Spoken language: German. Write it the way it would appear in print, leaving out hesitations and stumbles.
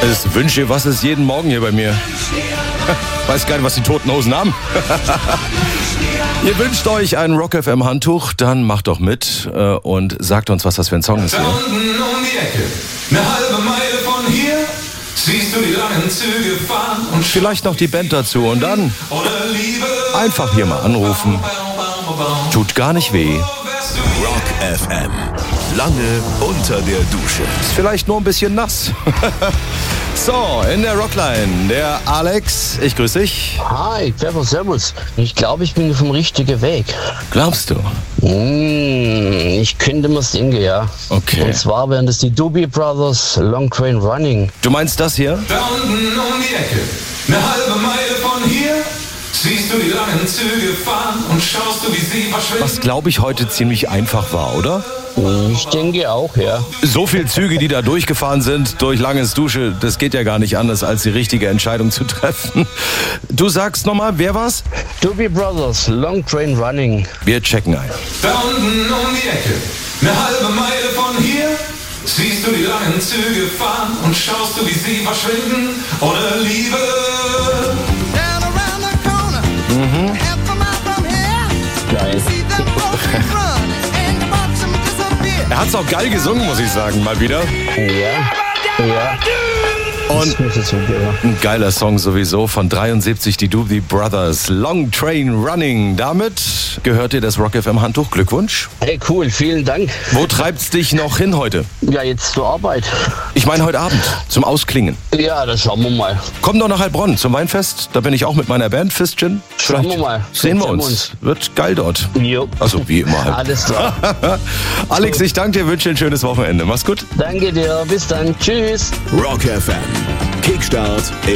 Es wünsche was ist jeden Morgen hier bei mir. Weiß gar nicht, was die Toten Hosen haben. Ihr wünscht euch ein Rock FM Handtuch, dann macht doch mit und sagt uns, was das für ein Song ist. Da unten um die Ecke, eine halbe Meile von hier, siehst du die langen Züge fahren und Vielleicht noch die Band dazu und dann oder Liebe. einfach hier mal anrufen. Tut gar nicht weh. Rock FM. Lange unter der Dusche. Ist vielleicht nur ein bisschen nass. So, in der Rockline, der Alex. Ich grüße dich. Hi, Pfeffer, servus. Ich glaube, ich bin auf dem richtigen Weg. Glaubst du? Ich könnte mir's denken, ja. Okay. Und zwar wären das die Doobie Brothers, Long Train Running. Du meinst das hier? Da unten um die Ecke, eine halbe Meile von hier, siehst du die langen Züge fahren und schaust du, wie sie verschwinden. Was, glaube ich, heute ziemlich einfach war, oder? Ich denke auch, ja. So viele Züge, die da durchgefahren sind, durch langes Dusche, das geht ja gar nicht anders, als die richtige Entscheidung zu treffen. Du sagst nochmal, wer war's? Doobie Brothers, Long Train Running. Wir checken ein. Da unten um die Ecke, eine halbe Meile von hier, siehst du die langen Züge fahren und schaust du, wie sie verschwinden. Ohne Liebe. Geil. Er hat's auch geil gesungen, muss ich sagen, mal wieder. Ja. Und Das muss jetzt so gehen. ein geiler Song sowieso von 73, die Doobie Brothers, Long Train Running. Damit gehört dir das Rock FM Handtuch. Glückwunsch. Hey, cool, vielen Dank. Wo treibt's dich noch hin heute? Ja, jetzt zur Arbeit. Ich meine heute Abend, zum Ausklingen. Ja, das schauen wir mal. Komm doch nach Heilbronn zum Weinfest. Da bin ich auch mit meiner Band Fistchen. Schauen wir mal. Sehen wir Sehen wir uns. uns. Wird geil dort. Jo. Also wie immer halt. Alles klar. Alex, ich danke dir, wünsche dir ein schönes Wochenende. Mach's gut. Danke dir, bis dann. Tschüss. Rock FM. Kickstart